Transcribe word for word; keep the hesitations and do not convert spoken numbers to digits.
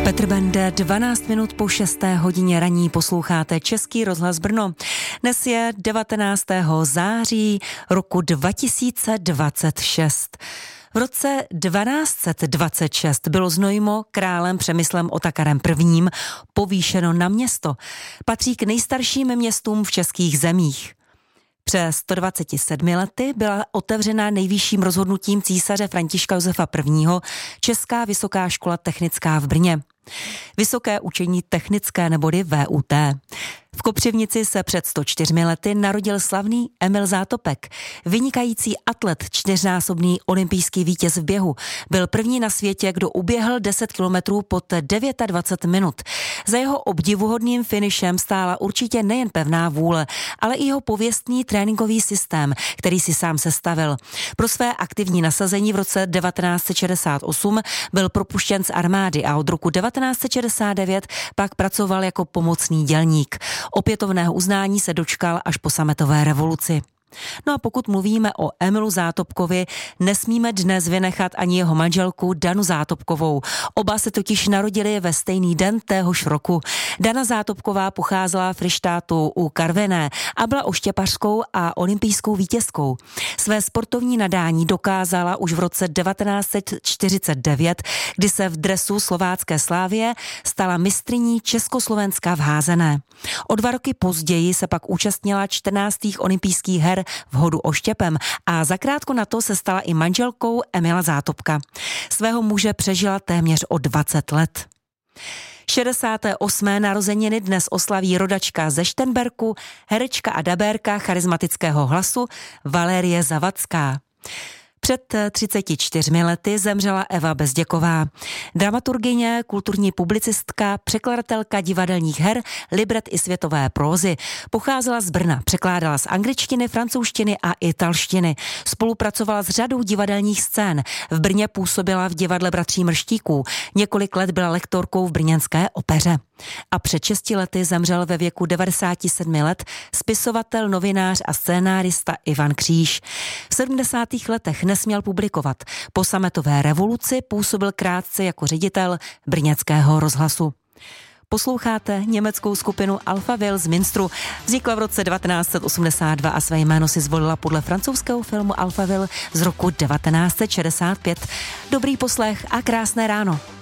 Petr Bende, dvanáct minut po šesté hodině raní posloucháte Český rozhlas Brno. Dnes je devatenáctého září roku dva tisíce dvacet šest. V roce dvanáct set dvacet šest bylo Znojmo králem Přemyslem Otakarem prvním povýšeno na město. Patří k nejstarším městům v českých zemích. Před sto dvaceti sedmi lety byla otevřena nejvyšším rozhodnutím císaře Františka Josefa prvního. Česká vysoká škola technická v Brně. Vysoké učení technické neboli V U T. V Kopřivnici se před sto čtyřmi lety narodil slavný Emil Zátopek, vynikající atlet, čtyřnásobný olympijský vítěz v běhu. Byl první na světě, kdo uběhl deset kilometrů pod dvacet devět minut. Za jeho obdivuhodným finišem stála určitě nejen pevná vůle, ale i jeho pověstný tréninkový systém, který si sám sestavil. Pro své aktivní nasazení v roce devatenáct set šedesát osm byl propuštěn z armády a od roku devatenáct set šedesát devět pak pracoval jako pomocný dělník. Opětovného uznání se dočkal až po sametové revoluci. No a pokud mluvíme o Emilu Zátopkovi, nesmíme dnes vynechat ani jeho manželku Danu Zátopkovou. Oba se totiž narodili ve stejný den téhož roku. Dana Zátopková pocházela Fryštátu u Karviné a byla oštěpařskou a olympijskou vítězkou. Své sportovní nadání dokázala už v roce devatenáct set čtyřicet devět, kdy se v dresu slovácké Slávie stala mistryní Československa v házené. O dva roky později se pak účastnila čtrnáctých olympijských her v hodu oštěpem a zakrátko na to se stala i manželkou Emila Zátopka. Svého muže přežila téměř o dvacet let. šedesáté osmé narozeniny dnes oslaví rodačka ze Šternberku, herečka a dabérka charismatického hlasu Valérie Zavacká. Před třiceti čtyřmi lety zemřela Eva Bezděková. Dramaturgyně, kulturní publicistka, překladatelka divadelních her, libret i světové prózy. Pocházela z Brna, překládala z angličtiny, francouzštiny a italštiny. Spolupracovala s řadou divadelních scén. V Brně působila v divadle Bratří Mrštíků. Několik let byla lektorkou v brněnské opeře. A před šesti lety zemřel ve věku devadesáti sedmi let spisovatel, novinář a scénárista Ivan Kříž. V sedmdesátých letech nesměl publikovat. Po sametové revoluci působil krátce jako ředitel brněnského rozhlasu. Posloucháte německou skupinu Alphaville z Münsteru. Vznikla v roce devatenáct set osmdesát dva a své jméno si zvolila podle francouzského filmu Alphaville z roku devatenáct set šedesát pět. Dobrý poslech a krásné ráno.